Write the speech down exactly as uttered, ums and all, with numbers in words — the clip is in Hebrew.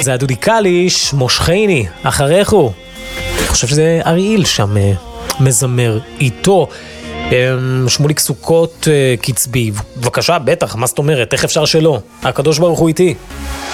זה הדודי קליש, מושכני, אחריך הוא. אני חושב שזה אריאל שם מזמר איתו. שמוליק סוכות קצבי, בבקשה, בטח, מה זאת אומרת, איך אפשר שלא? הקדוש ברוך הוא איתי.